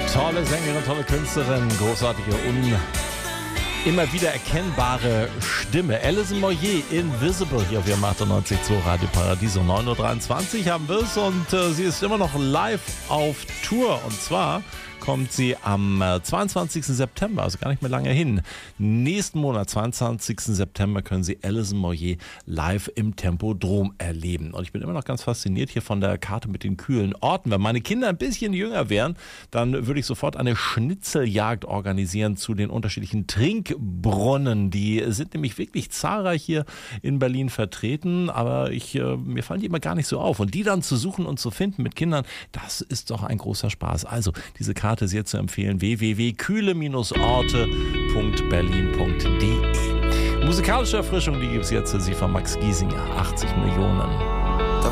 Tolle Sängerin, tolle Künstlerin, großartige, immer wieder erkennbare Stimme. Alison Moyet, Invisible, hier auf ihrem 98.2 Radio Paradiso. 9.23 Uhr haben wir es und sie ist immer noch live auf Tour. Und zwar kommt sie am 22. September, also gar nicht mehr lange hin. Nächsten Monat, 22. September, können Sie Alison Moyet live im Tempodrom erleben. Und ich bin immer noch ganz fasziniert hier von der Karte mit den kühlen Orten. Wenn meine Kinder ein bisschen jünger wären, dann würde ich sofort eine Schnitzeljagd organisieren zu den unterschiedlichen Trinkbrunnen. Die sind nämlich wirklich zahlreich hier in Berlin vertreten, aber mir fallen die immer gar nicht so auf. Und die dann zu suchen und zu finden mit Kindern, das ist doch ein großer Spaß. Also diese Karte ist jetzt zu empfehlen: www.kühle-orte.berlin.de. Musikalische Erfrischung, die gibt es jetzt. Sie von Max Giesinger, 80 Millionen.